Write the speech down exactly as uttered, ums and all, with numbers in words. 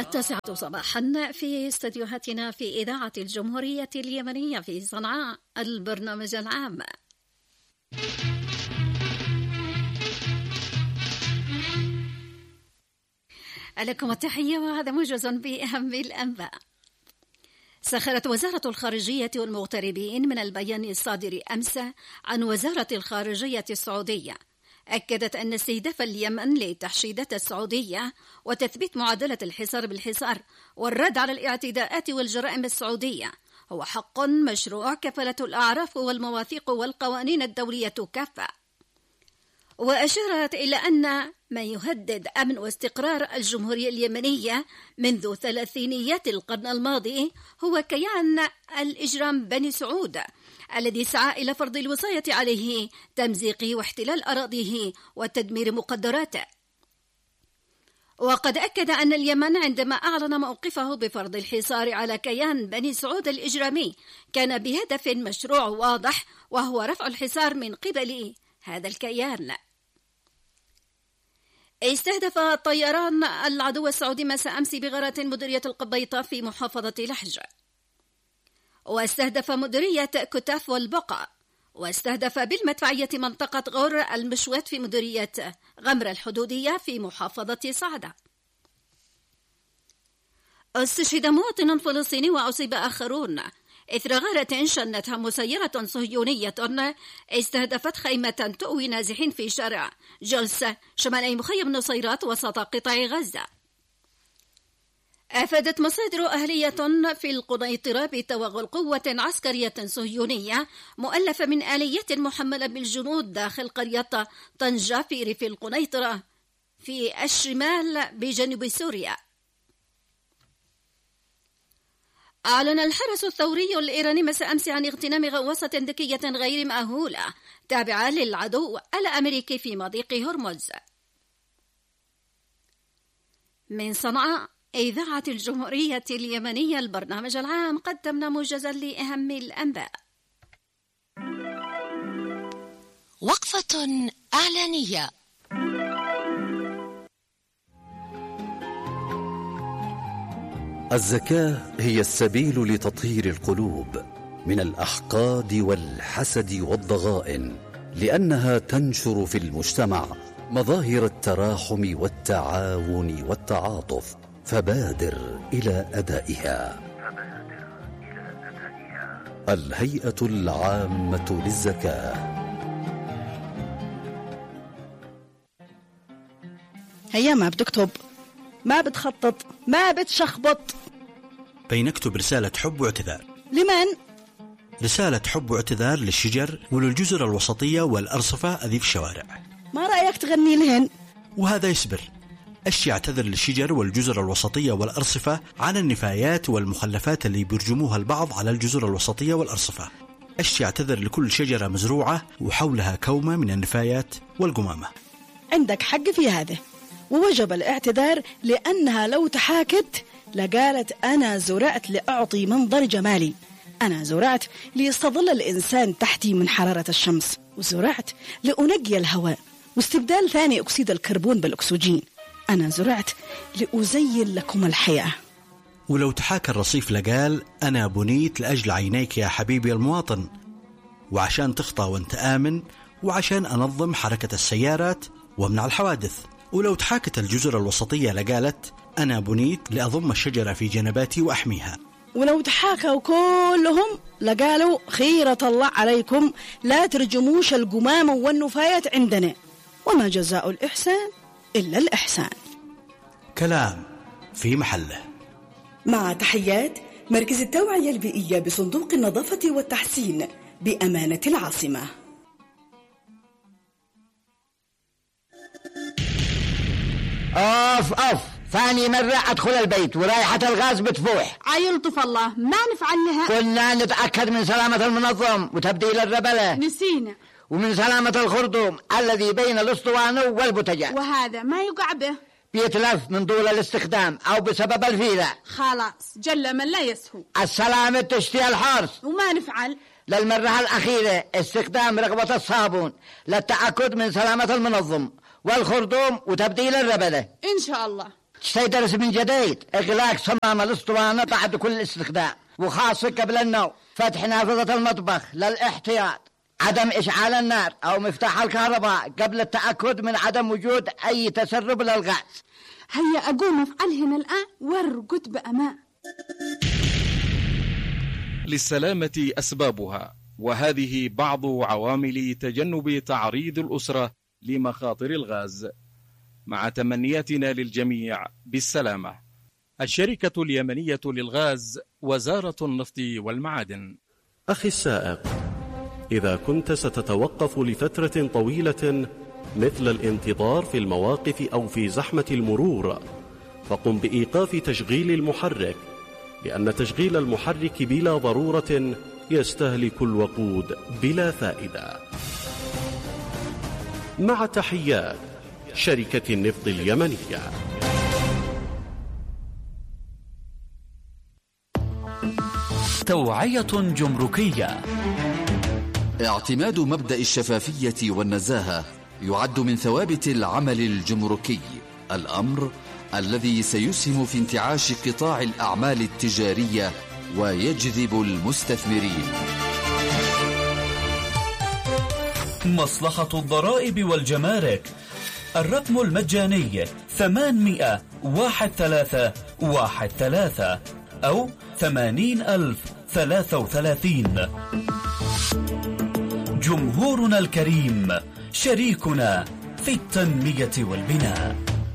التاسعة صباحا في استديوهاتنا في إذاعة الجمهورية اليمنية في صنعاء، البرنامج العام. لكم التحية، وهذا موجز بأهم الأنباء. سخرت وزارة الخارجية والمغتربين من البيان الصادر أمس عن وزارة الخارجية السعودية، أكدت أن استهداف اليمن للتحشيدات السعودية وتثبيت معادلة الحصار بالحصار والرد على الاعتداءات والجرائم السعودية هو حق مشروع كفلته الأعراف والمواثيق والقوانين الدولية كافة. وأشارت إلى أن ما يهدد أمن واستقرار الجمهورية اليمنية منذ ثلاثينيات القرن الماضي هو كيان الإجرام بني سعود الذي سعى إلى فرض الوصاية عليه، تمزيقه واحتلال أراضيه وتدمير مقدراته. وقد أكد أن اليمن عندما أعلن موقفه بفرض الحصار على كيان بني سعود الإجرامي كان بهدف مشروع واضح، وهو رفع الحصار من قبل هذا الكيان. استهدف طيران العدو السعودي مساء أمس بغارات مديرية القبيطة في محافظة لحج، واستهدف مديرية كتاف والبقع، واستهدف بالمدفعية منطقة غور المشوات في مديرية غمر الحدودية في محافظة صعدة. استشهد مواطن فلسطيني وأصيب آخرون إثر غارة شنتها مسيرة صهيونية استهدفت خيمة تؤوي نازحين في شارع جلسة شمالي مخيم نصيرات وسط قطاع غزة. أفادت مصادر أهلية في القنيطرة بتوغل قوة عسكرية صهيونية مؤلفة من آليات محملة بالجنود داخل قرية طنجة في ريف القنيطرة في الشمال بجنوب سوريا. أعلن الحرس الثوري الإيراني مساء أمس عن اغتنام غواصة ذكية غير مأهولة تابعة للعدو الأمريكي في مضيق هرمز. من صنعاء إذاعة الجمهورية اليمنية البرنامج العام، قدمنا موجزا لأهم الأنباء. وقفة إعلانية. الزكاة هي السبيل لتطهير القلوب من الأحقاد والحسد والضغائن، لأنها تنشر في المجتمع مظاهر التراحم والتعاون والتعاطف، فبادر إلى أدائها. الهيئة العامة للزكاة. هيا ما بتكتب، ما بتخطط، ما بتشخبط. بينكتب رسالة حب واعتذار. لمن؟ رسالة حب واعتذار للشجر وللجزر الوسطية والأرصفة ذي في الشوارع. ما رأيك تغني لهن؟ وهذا يسبر. أشي اعتذر للشجر والجزر الوسطية والأرصفة عن النفايات والمخلفات اللي بيرجموها البعض على الجزر الوسطية والأرصفة. أشي اعتذر لكل شجرة مزروعة وحولها كومة من النفايات والقمامة. عندك حق في هذا، ووجب الاعتذار، لأنها لو تحاكت لقالت أنا زرعت لأعطي منظر جمالي، أنا زرعت ليستظل الإنسان تحتي من حرارة الشمس، وزرعت لأنقي الهواء واستبدال ثاني أكسيد الكربون بالأكسجين، أنا زرعت لأزين لكم الحياة. ولو تحاكى الرصيف لقال أنا بنيت لأجل عينيك يا حبيبي المواطن، وعشان تخطى وانت آمن، وعشان أنظم حركة السيارات وامنع الحوادث. ولو تحاكت الجزر الوسطية لقالت أنا بنيت لأضم الشجرة في جنباتي وأحميها. ولو تحاكوا كلهم لقالوا خيرة الله عليكم، لا ترجموش القمامة والنفايات عندنا، وما جزاء الإحسان إلا الإحسان. كلام في محله. مع تحيات مركز التوعية البيئية بصندوق النظافة والتحسين بأمانة العاصمة. أوف أوف، ثاني مرة أدخل البيت ورائحة الغاز بتفوح. عيلطف الله، ما نفعل لها. كنا نتأكد من سلامة المنظم وتبديل الربلة، نسينا، ومن سلامة الخرطوم الذي بين الأسطوانة والبوتجان، وهذا ما يقع به، بيتلف من طول الاستخدام أو بسبب الفيرة. خلاص جل من لا يسهو. السلامة تشتي الحرص، وما نفعل. للمرة الأخيرة استخدام رغبة الصابون للتأكد من سلامة المنظم والخرطوم وتبديل الربلة. إن شاء الله. سيدرس من جديد إغلاق صمام الأسطوانة بعد كل استخدام، وخاصة قبل النوم فتح نافذة المطبخ للاحتياط، عدم إشعال النار أو مفتاح الكهرباء قبل التأكد من عدم وجود أي تسرب للغاز. هيا أقوم أفعلهن الآن وارقد بأمان. للسلامة أسبابها، وهذه بعض عوامل تجنب تعريض الأسرة لمخاطر الغاز. مع تمنياتنا للجميع بالسلامة. الشركة اليمنية للغاز، وزارة النفط والمعادن. أخي السائق، إذا كنت ستتوقف لفترة طويلة مثل الانتظار في المواقف أو في زحمة المرور، فقم بإيقاف تشغيل المحرك، لأن تشغيل المحرك بلا ضرورة يستهلك الوقود بلا فائدة. مع تحيات شركة النفط اليمنية. توعية جمركية. اعتماد مبدأ الشفافية والنزاهة يعد من ثوابت العمل الجمركي، الأمر الذي سيسهم في انتعاش قطاع الأعمال التجارية ويجذب المستثمرين. مصلحة الضرائب والجمارك، الرقم المجاني ثمانمائة واحد ثلاثة واحد ثلاثة أو ثمانين ألف ثلاثة وثلاثين. جمهورنا الكريم، شريكنا في التنمية والبناء.